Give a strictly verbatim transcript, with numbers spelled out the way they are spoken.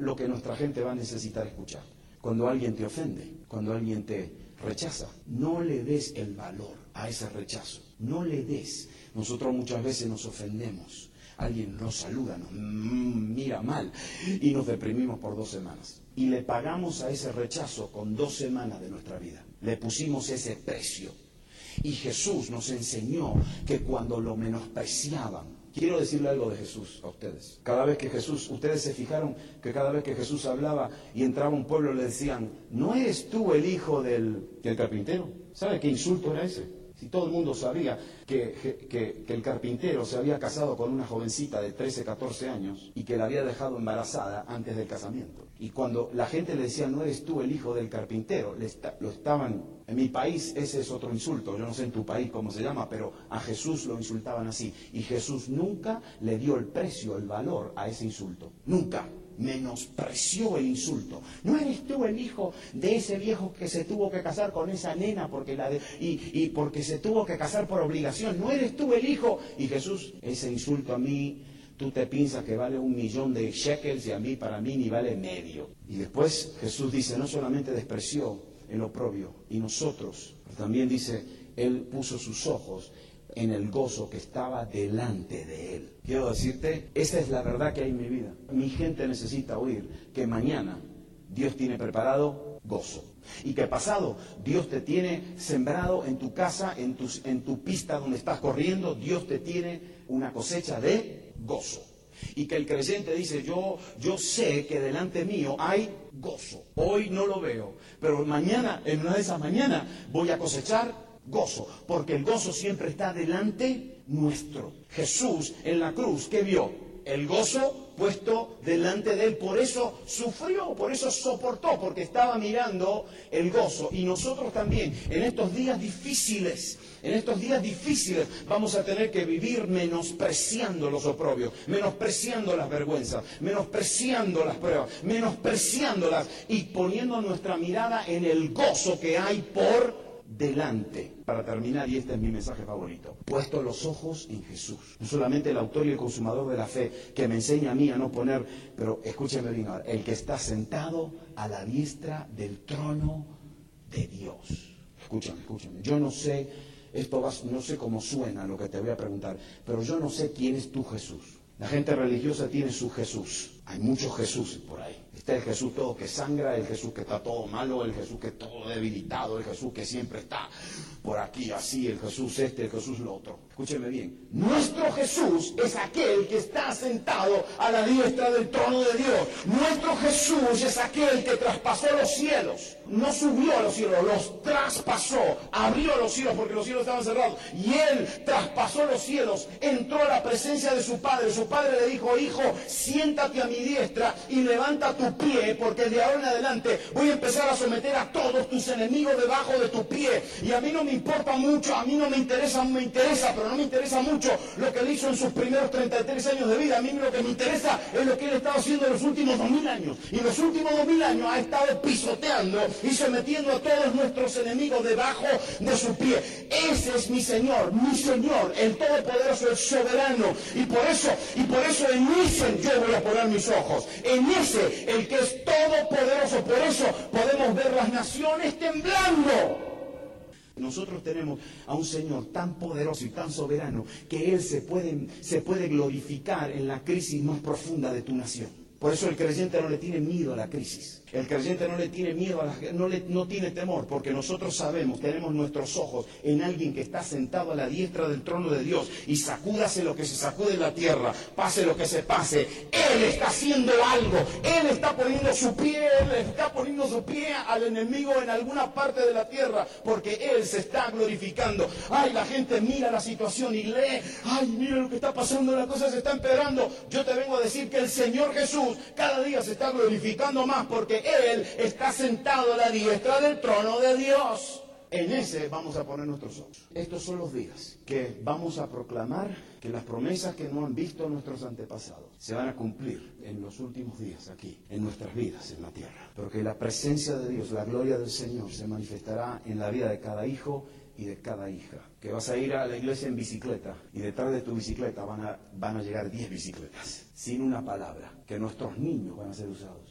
lo que nuestra gente va a necesitar escuchar. Cuando alguien te ofende, cuando alguien te rechaza, no le des el valor a ese rechazo. No le des. Nosotros muchas veces nos ofendemos. Alguien nos saluda, nos mira mal y nos deprimimos por dos semanas. Y le pagamos a ese rechazo con dos semanas de nuestra vida. Le pusimos ese precio. Y Jesús nos enseñó que cuando lo menospreciaban, quiero decirle algo de Jesús a ustedes. Cada vez que Jesús, ustedes se fijaron que cada vez que Jesús hablaba y entraba a un pueblo le decían, ¿no eres tú el hijo del, del carpintero? ¿Sabe qué insulto era ese? Si todo el mundo sabía que, que, que el carpintero se había casado con una jovencita de trece, catorce años y que la había dejado embarazada antes del casamiento. Y cuando la gente le decía, no eres tú el hijo del carpintero, le está, lo estaban, en mi país ese es otro insulto, yo no sé en tu país cómo se llama, pero a Jesús lo insultaban así. Y Jesús nunca le dio el precio, el valor a ese insulto. Nunca. Menospreció el insulto. ¿No eres tú el hijo de ese viejo que se tuvo que casar con esa nena porque la de, y, y porque se tuvo que casar por obligación? ¿No eres tú el hijo? Y Jesús, ese insulto a mí, tú te piensas que vale un millón de shekels y a mí, para mí, ni vale medio. Y después Jesús dice, no solamente despreció el oprobio, y nosotros, pero también dice, Él puso sus ojos en el gozo que estaba delante de Él. Quiero decirte, esa es la verdad que hay en mi vida. Mi gente necesita oír que mañana Dios tiene preparado gozo. Y que pasado Dios te tiene sembrado en tu casa, en tu, en tu pista donde estás corriendo, Dios te tiene una cosecha de gozo. Y que el creyente dice, yo, yo sé que delante mío hay gozo. Hoy no lo veo, pero mañana, en una de esas mañanas, voy a cosechar gozo, porque el gozo siempre está delante nuestro. Jesús en la cruz, ¿qué vio? El gozo puesto delante de Él, por eso sufrió, por eso soportó, porque estaba mirando el gozo. Y nosotros también, en estos días difíciles, en estos días difíciles vamos a tener que vivir menospreciando los oprobios, menospreciando las vergüenzas, menospreciando las pruebas, menospreciándolas y poniendo nuestra mirada en el gozo que hay por delante. Para terminar, y este es mi mensaje favorito, puesto los ojos en Jesús. No solamente el autor y el consumador de la fe, que me enseña a mí a no poner, pero escúcheme bien ahora, el que está sentado a la diestra del trono de Dios. Escúchame, escúchame. Yo no sé, esto va, no sé cómo suena lo que te voy a preguntar, pero yo no sé quién es tu Jesús. La gente religiosa tiene su Jesús. Hay muchos Jesús por ahí. Está el Jesús todo que sangra, el Jesús que está todo malo, el Jesús que es todo debilitado, el Jesús que siempre está por aquí así, el Jesús este, el Jesús lo otro. Escúcheme bien. Nuestro Jesús es aquel que está sentado a la diestra del trono de Dios. Nuestro Jesús es aquel que traspasó los cielos. No subió a los cielos, los traspasó. Abrió los cielos porque los cielos estaban cerrados. Y Él traspasó los cielos, entró a la presencia de su Padre. Su Padre le dijo, hijo, siéntate a mi diestra y levanta tu pie, porque de ahora en adelante voy a empezar a someter a todos tus enemigos debajo de tu pie. Y a mí no me importa mucho, a mí no me interesa, me interesa, pero no me interesa mucho lo que Él hizo en sus primeros treinta y tres años de vida. A mí lo que me interesa es lo que Él ha estado haciendo en los últimos dos mil años. Y en los últimos dos mil años ha estado pisoteando y sometiendo a todos nuestros enemigos debajo de su pie. Ese es mi Señor, mi Señor, el Todopoderoso, el Soberano. Y por eso, y por eso en ese yo voy a poner mis ojos. En ese, el que es todopoderoso. Por eso podemos ver las naciones temblando. Nosotros tenemos a un Señor tan poderoso y tan soberano que Él se puede, se puede glorificar en la crisis más profunda de tu nación. Por eso el creyente no le tiene miedo a la crisis. El creyente no le tiene miedo, a la, no, le, no tiene temor, porque nosotros sabemos, tenemos nuestros ojos en alguien que está sentado a la diestra del trono de Dios, y sacúdase lo que se sacude en la tierra, pase lo que se pase, Él está haciendo algo, Él está poniendo su pie, Él está poniendo su pie al enemigo en alguna parte de la tierra, porque Él se está glorificando. Ay, la gente mira la situación y lee, ay, mira lo que está pasando, la cosa se está empeorando. Yo te vengo a decir que el Señor Jesús cada día se está glorificando más, porque Él está sentado a la diestra del trono de Dios. En ese vamos a poner nuestros ojos. Estos son los días que vamos a proclamar que las promesas que no han visto nuestros antepasados se van a cumplir en los últimos días aquí, en nuestras vidas, en la tierra. Porque la presencia de Dios, la gloria del Señor se manifestará en la vida de cada hijo y de cada hija. Que vas a ir a la iglesia en bicicleta y detrás de tu bicicleta van a, van a llegar diez bicicletas, sin una palabra, que nuestros niños van a ser usados.